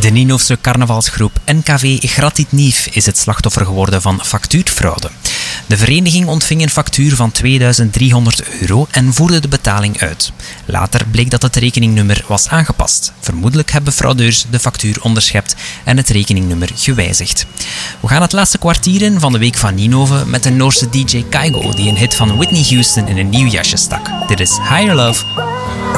De Ninhoofdse carnavalsgroep NKV Gratitnief is het slachtoffer geworden van factuurfraude. De vereniging ontving een factuur van €2300 en voerde de betaling uit. Later bleek dat het rekeningnummer was aangepast. Vermoedelijk hebben fraudeurs de factuur onderschept en het rekeningnummer gewijzigd. We gaan het laatste kwartier in van de Week van Ninove met de Noorse DJ Kygo die een hit van Whitney Houston in een nieuw jasje stak. Dit is Higher Love.